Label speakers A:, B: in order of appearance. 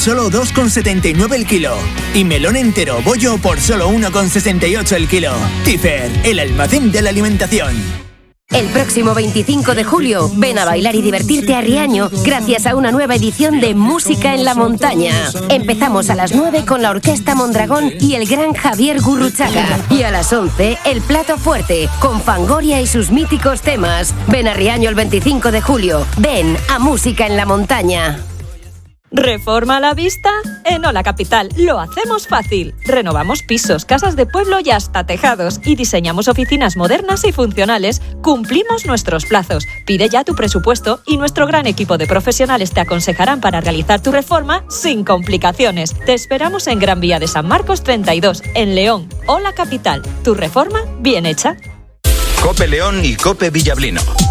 A: solo 2,79 el kilo. Y melón entero bollo por solo 1,68 el kilo. Tífer, el almacén de la alimentación.
B: El próximo 25 de julio, ven a bailar y divertirte a Riaño gracias a una nueva edición de Música en la Montaña. Empezamos a las 9 con la Orquesta Mondragón y el gran Javier Gurruchaga. Y a las 11, el plato fuerte, con Fangoria y sus míticos temas. Ven a Riaño el 25 de julio. Ven a Música en la Montaña.
C: ¿Reforma a la vista? En Hola Capital lo hacemos fácil. Renovamos pisos, casas de pueblo y hasta tejados. Y diseñamos oficinas modernas y funcionales. Cumplimos nuestros plazos. Pide ya tu presupuesto y nuestro gran equipo de profesionales te aconsejarán para realizar tu reforma sin complicaciones. Te esperamos en Gran Vía de San Marcos 32, en León. Hola Capital, tu reforma bien hecha.
D: COPE León y COPE Villablino.